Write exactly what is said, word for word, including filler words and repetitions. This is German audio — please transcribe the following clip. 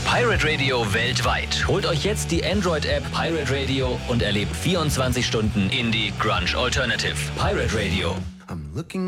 Pirate Radio weltweit. Holt euch jetzt die Android-App Pirate Radio und erlebt vierundzwanzig Stunden Indie Grunge Alternative. Pirate Radio. I'm looking